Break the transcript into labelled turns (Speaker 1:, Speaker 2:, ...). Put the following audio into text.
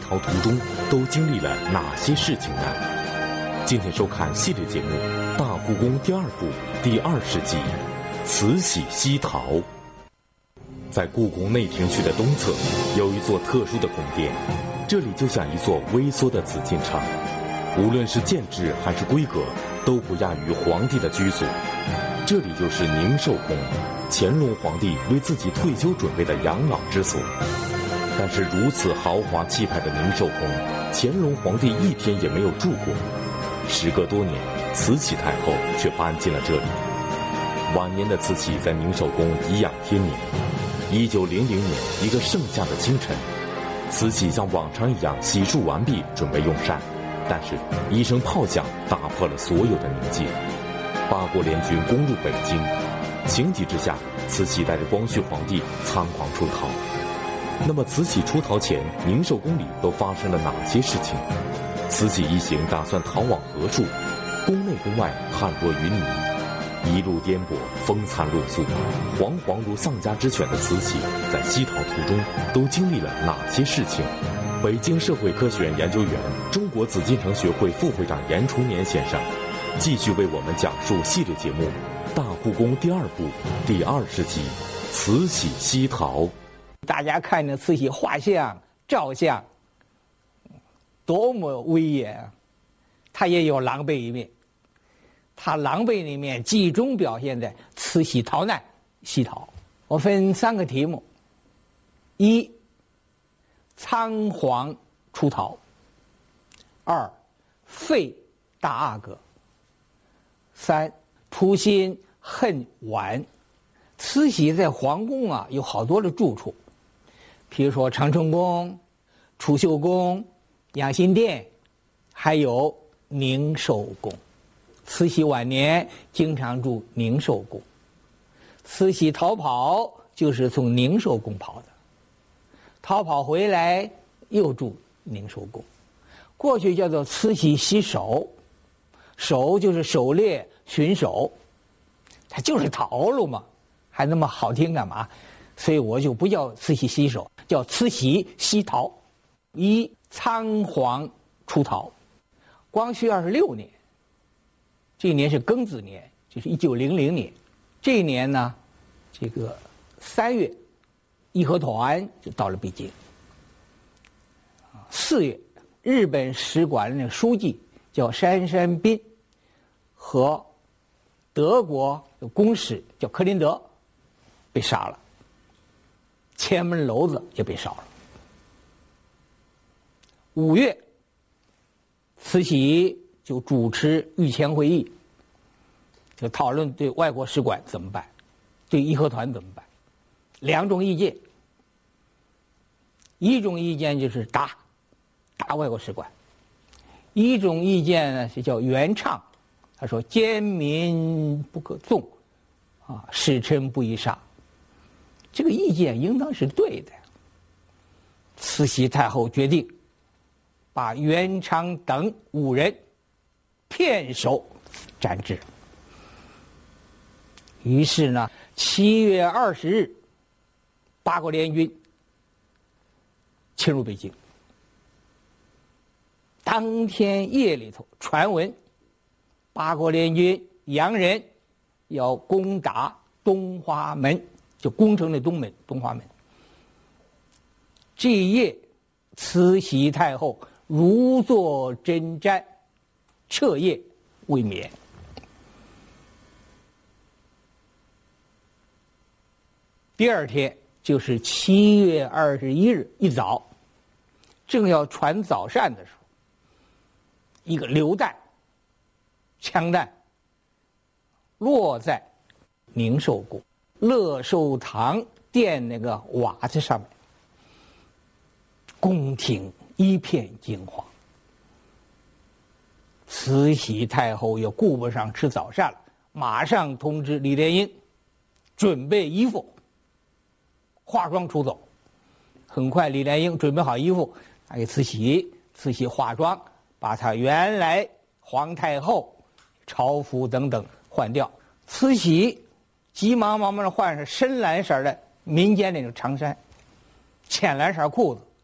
Speaker 1: 逃途中都经历了哪些事情呢？今天收看系列节目《大故宫第二部》第20集《慈禧西逃》。在故宫内廷区的东侧，有一座特殊的宫殿，这里就像一座微缩的紫禁城，无论是建制还是规格，都不亚于皇帝的居所。这里就是宁寿宫，乾隆皇帝为自己退休准备的养老之所。但是如此豪华气派的宁寿宫，乾隆皇帝一天也没有住过。时隔多年，慈禧太后却搬进了这里。晚年的慈禧在宁寿宫颐养天年。1900年一个盛夏的清晨，慈禧像往常一样洗漱完毕，准备用膳，但是一声炮响打破了所有的宁静。八国联军攻入北京，情急之下，慈禧带着光绪皇帝仓皇出逃。那么慈禧出逃前，宁寿宫里都发生了哪些事情？慈禧一行打算逃往何处？宫内宫外判若云泥，一路颠簸，风餐露宿，惶惶如丧家之犬的慈禧在西逃途中都经历了哪些事情？北京社会科学院研究员、中国紫禁城学会副会长严崇年先生继续为我们讲述系列节目《大故宫第二部》第20集《慈禧西逃》。
Speaker 2: 大家看着慈禧画像、照相，多么威严啊！她也有狼狈一面，她狼狈的一面集中表现在慈禧逃难、西逃。我分3个题目：一、仓皇出逃；二、废大阿哥；三、初心恨晚。慈禧在皇宫啊有好多的住处，比如说长春宫、储秀宫、养心殿，还有宁寿宫。慈禧晚年经常住宁寿宫，慈禧逃跑就是从宁寿宫跑的，逃跑回来又住宁寿宫。过去叫做慈禧西守，守就是狩猎巡守，他就是逃了嘛，还那么好听干嘛？所以我就不叫慈禧西守，叫慈禧西逃。一、仓皇出逃。光绪26年，这一年是庚子年，就是1900年。这一年呢，这个3月，义和团就到了北京。4月，日本使馆的那个书记叫杉山彬，和德国的公使叫克林德被杀了，前门楼子也被烧了。5月，慈禧就主持御前会议，就讨论对外国使馆怎么办，对义和团怎么办。2种意见，一种意见就是打外国使馆，一种意见呢是叫原唱，他说奸民不可纵，使臣不宜杀。这个意见应当是对的。慈禧太后决定把元昌等5人片手斩之。于是呢，7月20日，八国联军侵入北京。当天夜里头传闻，八国联军洋人要攻打东华门，就宫城的东门，东华门。这一夜，慈禧太后如坐针毡，彻夜未眠。第2天，就是7月21日一早，正要传早膳的时候，一个榴弹、枪弹落在宁寿宫乐寿堂殿那个瓦子上面，宫廷一片惊慌。慈禧太后也顾不上吃早膳了，马上通知李莲英准备衣服，化妆出走。很快李莲英准备好衣服，打给慈禧，慈禧化妆，把她原来皇太后朝服等等换掉。慈禧急忙地换上深蓝色的民间那种长衫，浅蓝色裤子，